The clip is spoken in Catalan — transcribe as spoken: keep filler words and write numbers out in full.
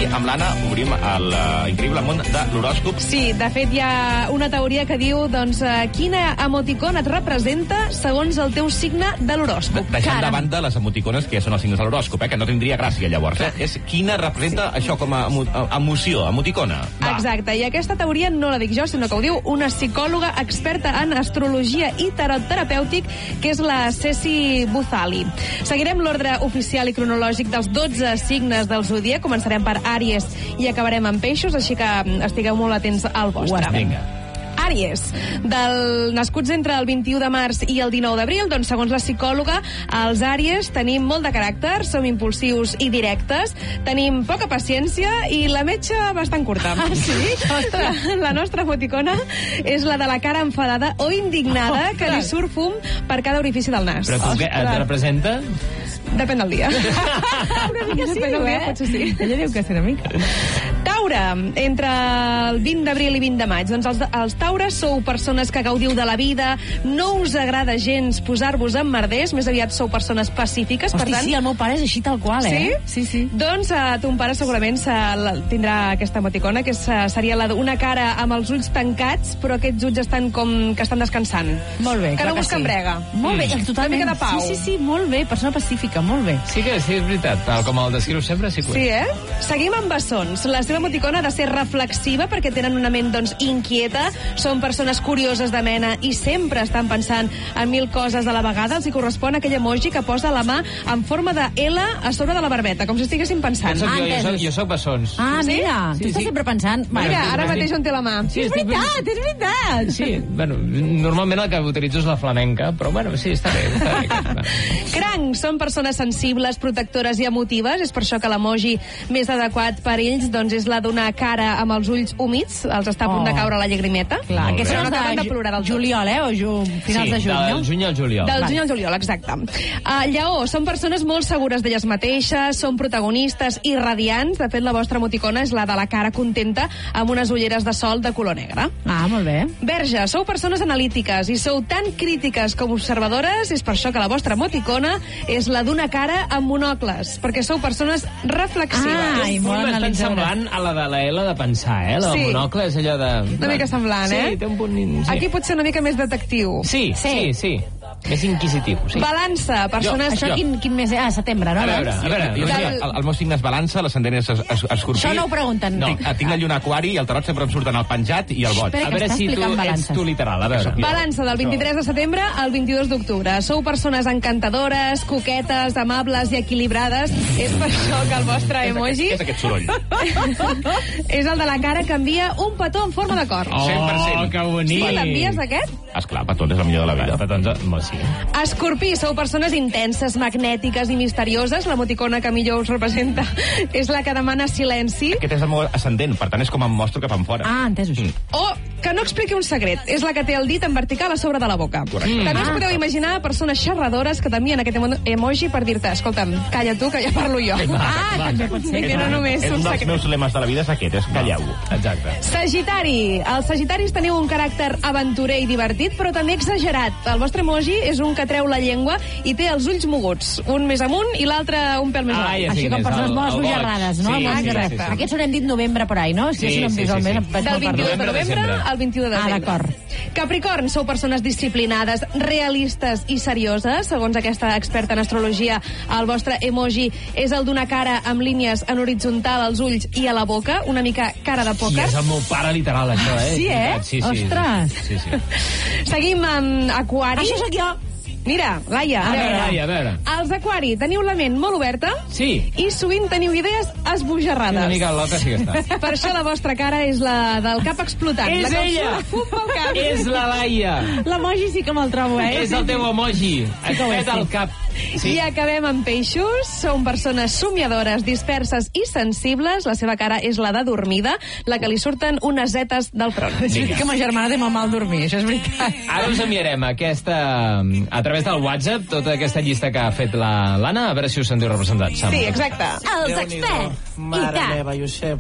amb l'Anna obrim el uh, increïble món de l'horòscop. Sí, de fet hi ha una teoria que diu doncs, uh, quina emoticona et representa segons el teu signe de l'horòscop. Deixant de banda les emoticones que ja són els signes de l'horòscop, eh, que no tindria gràcia llavors. Eh? És quina representa sí. això com a emo emoció, emoticona. Va. Exacte, i aquesta teoria no la dic jo, sinó que ho diu una psicòloga experta en astrologia i tarot terapèutic, que és la Ceci Buzali. Seguirem l'ordre oficial i cronològic dels dotze signes del zodíac. Començarem per Àries i acabarem amb Peixos, així que estigueu molt atents al vostre. Vinga. Àries, del, nascuts entre el vint-i-u de març i el dinou d'abril, doncs segons la psicòloga, els Àries tenim molt de caràcter, som impulsius i directes, tenim poca paciència i la metxa bastant curta. Ah, sí? La, la nostra emoticona és la de la cara enfadada o indignada, que li surt fum per cada orifici del nas. Però tu què, et representa? Depèn del dia. Una mica sí, Depèn del dia, eh? potser sí. Ella diu que sí, una mica. Taure, entre el vint d'abril i vint de maig. Doncs els, els taures sou persones que gaudiu de la vida, no us agrada gens posar-vos en merders, més aviat sou persones pacífiques. Hosti, per tant, sí, el meu pare és així tal qual, eh? Sí? Sí, sí. Doncs uh, ton pare segurament uh, tindrà aquesta emoticona, que és, uh, seria la d'una cara amb els ulls tancats, però aquests ulls estan com que estan descansant. Molt bé, que clar no que busquen sí. brega. Molt bé, Mm. totalment. Una mica de pau. Sí, sí, sí, molt bé, persona pacífica, molt bé. Sí que sí, és veritat. Tal com el descriu sempre, sí que Sí, eh? Seguim amb bessons. La seva emoticona ha de ser reflexiva perquè tenen una ment, doncs, inquieta. Són persones curioses de mena i sempre estan pensant en mil coses a la vegada. Els hi correspon aquell emoji que posa la mà en forma de L a sobre de la barbeta, com si estiguessin pensant. Soc Ah, jo, jo, entesos. soc, jo soc bessons. Ah, Sí? mira, Sí, tu estàs sí. sempre pensant... Mira, Bueno, ara sí. mateix on té la mà. Sí, És estic- veritat, és veritat. Sí, bueno, normalment el que utilitzo és la flamenca, però bueno, sí, està bé. Està bé aquesta. Crancs són persones sensibles, protectores i emotives. És per això que l'emoji més adequat per ells doncs, és la d'una cara amb els ulls humits. Els està a punt de Oh. caure la llagrimeta. Clar, Molt aquests bé. són No els acaben de, de plorar del tot. juliol, eh? O ju... finals sí, de juny, del no? juny al juliol. Del Vale. juny al juliol, exacte. Uh, Lleó, són persones molt segures d'elles mateixes, són protagonistes i radiants. De fet, la vostra emoticona és la de la cara contenta amb unes ulleres de sol de color negre. Ah, molt bé. Verge, sou persones analítiques i sou tan crítiques com observadores. És per això que la vostra emoticona és la d'una cara amb monocles, perquè sou persones reflexives. Ai, Un molt punt bastant analitzadora. semblant a la de la L de pensar, eh? La Sí. del monocle és allò de... Una mica semblant, eh? Sí, té un punt... Sí. Aquí pot ser una mica més detectiu. Sí, sí, Sí. sí. Més inquisitiu, sí. Balança, persones... Això Jo. quin, quin mes és? Ah, setembre, no? A veure, a veure, Jo, jo sí, sé- el, el meu signe és balança, l'ascendent és es, es, escorpí. Això no ho pregunten. No. Tinc, tinc la lluna aquari i el tarot sempre em surten el penjat i el boig. Espera, A que veure està si tu explicant ets balances. tu literal, a veure. Balança del vint-i-tres de setembre al vint-i-dos d'octubre. Sou persones encantadores, coquetes, amables i equilibrades. És per això que el vostre emoji Què és aquest soroll? és el de la cara que envia un petó en forma de cor. Oh, cent per cent. que bonic. Sí, l'envies d'aquest? Esclar, petons és el millor de la vida. Petons, molt sí. Escorpí, sou persones intenses, magnètiques i misterioses. L'emoticona que millor us representa és la que demana silenci. Aquest és el meu ascendent, per tant és com em mostro cap enfora. Ah, entesos. Mm. O que no expliqui un secret. És la que té el dit en vertical a sobre de la boca. Correcte. També us Ah. podeu imaginar persones xerradores que t'envien aquest emo- emoji per dir-te, escolta'm, calla tu, que ja parlo jo. Ah, també pot ser. Que no només És un un dels secret. meus lemes de la vida és aquest, és calleu. Exacte. Sagitari. Els sagitaris teniu un caràcter aventurer i divertit, però també exagerat. El vostre emoji és un que treu la llengua i té els ulls moguts. Un més amunt i l'altre un pèl més Ah, avall. ja sé Així quin com és, persones el- molt el boig. esbojarrades, no? Sí, Molt sí, sí, exacte. sí, sí. Aquests haurem dit novembre por ahí, no? Si Sí, així no em sí, dius el sí, mes, sí. em vaig Del molt vint-i-dos de perdut. Novembre, novembre desembre. al vint-i-u de Ah, desembre. d'acord. Capricorn, sou persones disciplinades, realistes i serioses. Segons aquesta experta en astrologia, el vostre emoji és el d'una cara amb línies en horitzontal als ulls i a la boca, una mica cara de I pòquer. és el meu pare literal, això, eh? Sí, eh? Sí, sí. Ostres. Sí, sí. Seguim amb Aquari. Això sóc jo. Mira, Laia, A veure, Laia, a veure. Els Aquari teniu la ment molt oberta Sí. i sovint teniu idees esbojarrades. Una mica loca sí que està. Per això la vostra cara és la del cap explotant. És la que us ella! surt fum pel cap. És la Laia! L'emoji sí que me'l trobo, eh? És el teu emoji. Et que ho és, peta sí. el cap. I acabem amb peixos. Són persones somiadores, disperses i sensibles. La seva cara és la de dormida, la que li surten unes zetes del front. És veritat que ma germana té molt mal dormir, això és veritat. Ara us enviarem aquesta, a través del WhatsApp tota aquesta llista que ha fet la l'Anna, a veure si us sentiu representats. Sí, exacte. Els experts. I Mare tant. meva, Josep.